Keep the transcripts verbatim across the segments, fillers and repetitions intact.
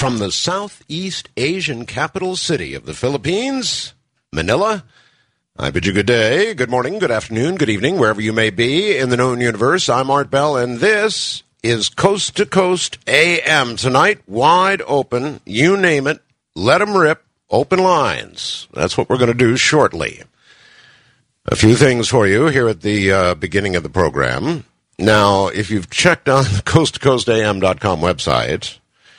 From the Southeast Asian capital city of the Philippines, Manila, I bid you good day, good morning, good afternoon, good evening, wherever you may be in the known universe. I'm Art Bell, and this is Coast to Coast A M. Tonight, wide open, you name it, let 'em rip, open lines. That's what we're going to do shortly. A few things for you here at the uh, beginning of the program. Now, if you've checked on the coast to coast a m dot com website,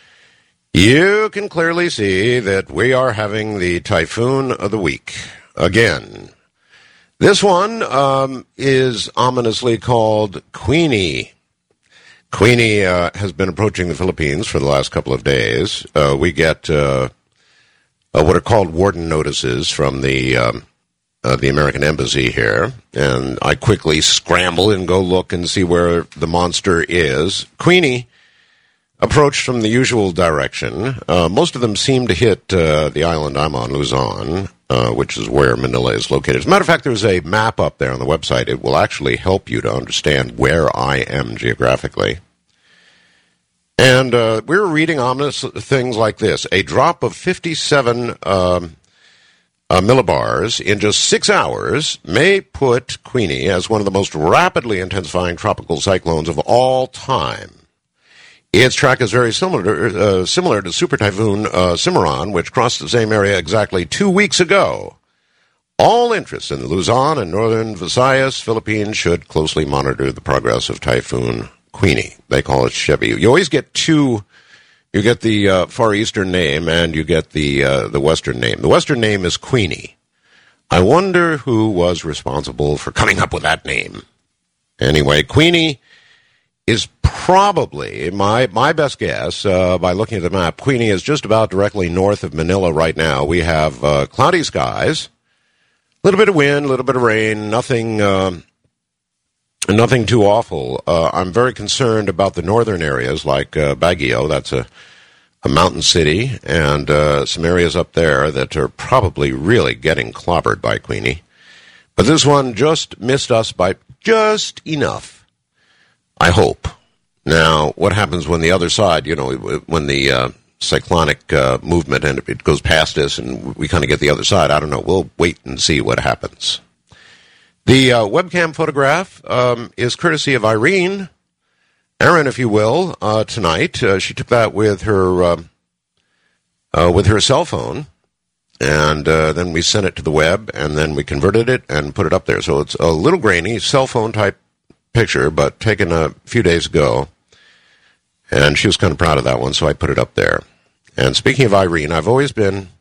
you can clearly see that we are having the typhoon of the week again. This one um, is ominously called Queenie. Queenie uh, has been approaching the Philippines for the last couple of days. Uh, we get uh, uh, what are called warden notices from the um, uh, the American Embassy here, and I quickly scramble and go look and see where the monster is. Queenie approached from the usual direction. Uh, most of them seem to hit uh, the island I'm on, Luzon, uh, which is where Manila is located. As a matter of fact, there's a map up there on the website. It will actually help you to understand where I am geographically. And uh, we were reading ominous things like this. A drop of fifty-seven um, uh, millibars in just six hours may put Queenie as one of the most rapidly intensifying tropical cyclones of all time. Its track is very similar to, uh, similar to Super Typhoon uh, Cimarron, which crossed the same area exactly two weeks ago. All interests in the Luzon and northern Visayas, Philippines, should closely monitor the progress of Typhoon Queenie. They call it Chevy. You always get two. You get the uh, Far Eastern name and you get the uh, the Western name. The Western name is Queenie. I wonder who was responsible for coming up with that name. Anyway, Queenie is probably, my, my best guess, uh, by looking at the map, Queenie is just about directly north of Manila right now. We have uh, cloudy skies, a little bit of wind, a little bit of rain, nothing um, nothing too awful. Uh, I'm very concerned about the northern areas like uh, Baguio. That's a, a mountain city, and uh, some areas up there that are probably really getting clobbered by Queenie. But this one just missed us by just enough, I hope. Now, what happens when the other side, you know, when the uh, cyclonic uh, movement and it goes past us and we kind of get the other side? I don't know. We'll wait and see what happens. The uh, webcam photograph um, is courtesy of Irene, Aaron, if you will, uh, tonight. Uh, she took that with her uh, uh, with her cell phone, and uh, then we sent it to the web, and then we converted it and put it up there. So it's a little grainy, cell phone type picture, but taken a few days ago, and she was kind of proud of that one, so I put it up there. And speaking of Irene, I've always been